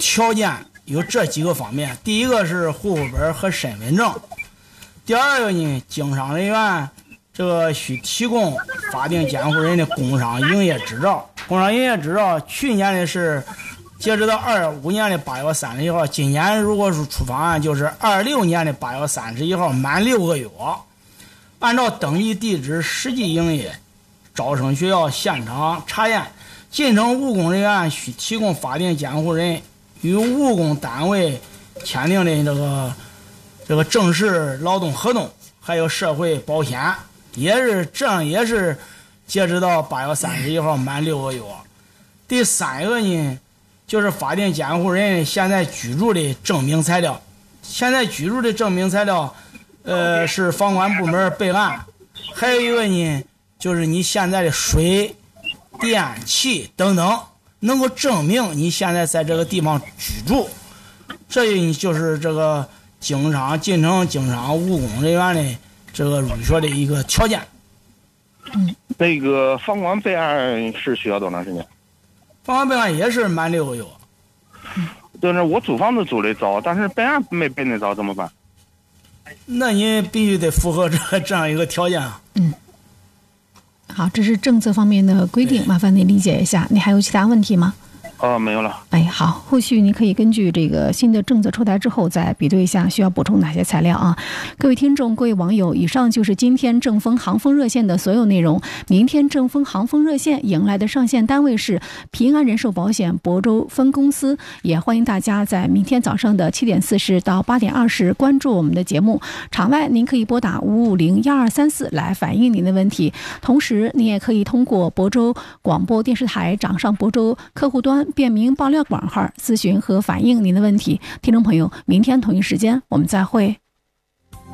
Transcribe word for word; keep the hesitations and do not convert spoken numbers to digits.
条件有这几个方面，第一个是户口本和身份证，第二个呢，经商人员这个需提供法定监护人的工商营业执照，工商营业执照去年的是截止到二五年的八月三十一号，今年如果是出方案，就是二六年的八月三十一号，满六个月，按照登记地址实际营业，招生学校现场查验。进城务工人员需提供法定监护人与务工单位签订的这个这个正式劳动合同，还有社会保险，也是这样，也是截止到八月三十一号，满六个月。第三个呢，就是法定监护人现在居住的证明材料，现在居住的证明材料，呃，是房管部门备案。还有一个呢，就是你现在的水、电、气等等，能够证明你现在在这个地方居住，这就是这个经商进城经商务工人员的这个入学的一个条件。 嗯，那个房管备案是需要多长时间？ 房管备案也是满六个月。 就是我租房子租的早，但是备案没备那早怎么办？ 那你必须得符合这这样一个条件啊。 嗯。好，这是政策方面的规定，麻烦你理解一下。你还有其他问题吗？ 哦，没有了。 哎，好，后续你可以根据这个新的政策出台之后再比对一下需要补充哪些材料啊。各位听众，各位网友，以上就是今天正风航风热线的所有内容。明天正风航风热线迎来的上线单位是平安人寿保险亳州分公司，也欢迎大家在明天早上的七点四十到八点二十关注我们的节目。场外您可以拨打五五零幺二三四来反映您的问题，同时你也可以通过亳州广播电视台掌上亳州客户端便民爆料广号咨询和反映您的问题。听众朋友，明天同一时间我们再会。